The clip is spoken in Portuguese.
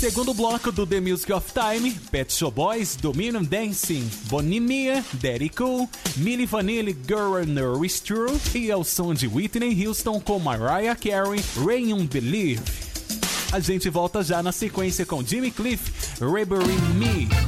Segundo bloco do The Music of Time, Pet Shop Boys, Dominion Dancing, Bonimia, Daddy Cool, Milli Vanilli, Girl Nurse True e ao som de Whitney Houston com Mariah Carey, Rain on Believe. A gente volta já na sequência com Jimmy Cliff, Reverie Me.